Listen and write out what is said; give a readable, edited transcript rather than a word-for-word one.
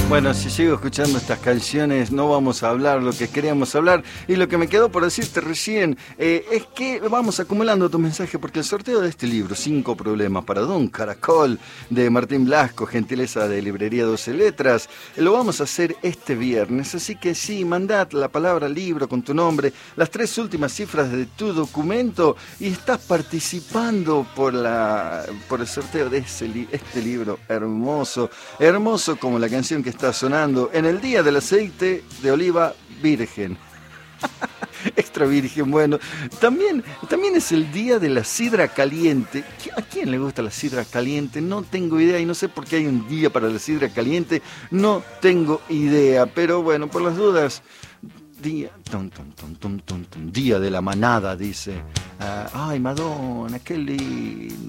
Bueno, si sigo escuchando estas canciones no vamos a hablar lo que queríamos hablar. Y lo que me quedó por decirte recién es que vamos acumulando tu mensaje, porque el sorteo de este libro, 5 problemas para Don Caracol, de Martín Blasco, gentileza de Librería 12 Letras, lo vamos a hacer este viernes. Así que sí, mandad la palabra libro con tu nombre, las 3 últimas cifras de tu documento y estás participando por el sorteo de este libro hermoso, hermoso como la canción que está sonando en el día del aceite de oliva virgen. Extra virgen, bueno. También es el día de la sidra caliente. ¿A quién le gusta la sidra caliente? No tengo idea y no sé por qué hay un día para la sidra caliente. No tengo idea, pero bueno, por las dudas. Día de la manada, dice. Ay, Madonna, qué lindo.